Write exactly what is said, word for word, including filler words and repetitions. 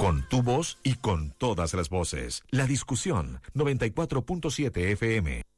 Con tu voz y con todas las voces. La discusión, noventa y cuatro punto siete F M.